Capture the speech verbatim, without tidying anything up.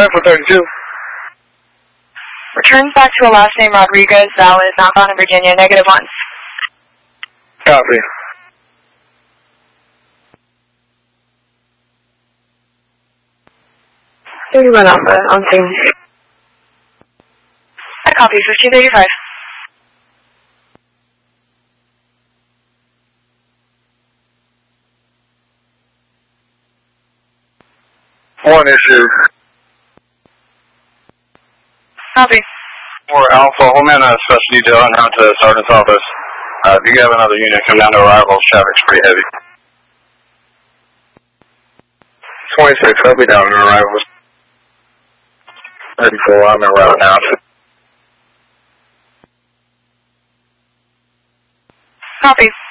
for thirty-two. Returns back to a last name Rodriguez, valid, northbound in Virginia, negative one. Copy. thirty-one Alpha, on scene. I copy, fifteen eighty-five. One issue. Copy. four Alpha, hold man, uh, special detail and out to Sergeant's office. Uh, if you have another unit come down to arrivals, traffic's pretty heavy. twenty-six, I'll be down in arrivals. thirty-four, I'm en route now. Copy.